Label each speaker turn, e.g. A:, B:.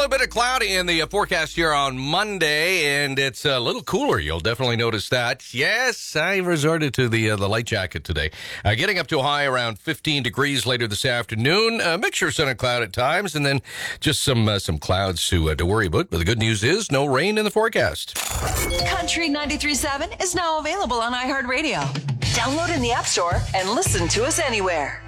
A: little bit of cloudy in the forecast here on Monday, and it's a little cooler. You'll definitely notice that. Yes, I resorted to the light jacket today. Getting up to a high around 15 degrees later this afternoon. A mixture of sun and cloud at times, and then just some clouds to worry about. But the good news is no rain in the forecast.
B: Country 93.7 is now available on iHeartRadio. Download in the App Store and listen to us anywhere.